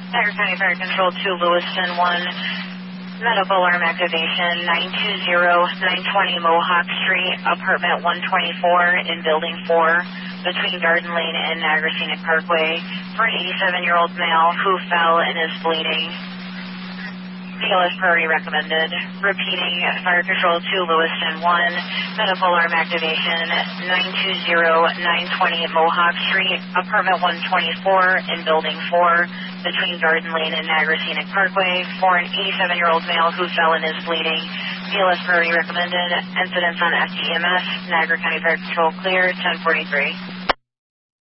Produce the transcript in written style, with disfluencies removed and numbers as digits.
Niagara County Fire Control 2, Lewiston 1, medical alarm activation 920-920 Mohawk Street, apartment 124 in building 4, between Garden Lane and Niagara Scenic Parkway, for an 87-year-old male who fell and is bleeding. BLS priority recommended. Repeating, Fire Control 2, Lewiston 1, medical alarm activation 920-920 Mohawk Street, apartment 124 in building 4, between Garden Lane and Niagara Scenic Parkway, for an 87-year-old male who fell and is bleeding. BLS priority recommended. Incidents on FDEMS. Niagara County Fire Control clear, 1043.